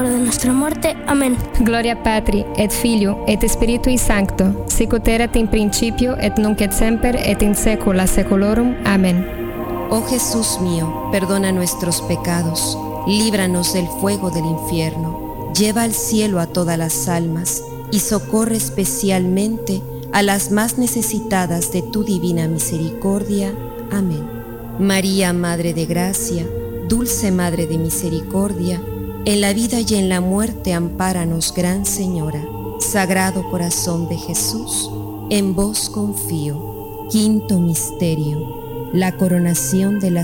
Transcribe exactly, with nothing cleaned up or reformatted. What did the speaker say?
de nuestra muerte. Amén. Gloria Patri, et Filio, et Spiritui Sancto, sicut erat in principio, et nunc et semper, et in saecula saeculorum. Amén. Oh Jesús mío, perdona nuestros pecados, líbranos del fuego del infierno, lleva al cielo a todas las almas, y socorre especialmente a las más necesitadas de tu divina misericordia. Amén. María, Madre de Gracia, dulce Madre de Misericordia, en la vida y en la muerte ampáranos, Gran Señora. Sagrado Corazón de Jesús, en vos confío. Quinto misterio: la coronación de la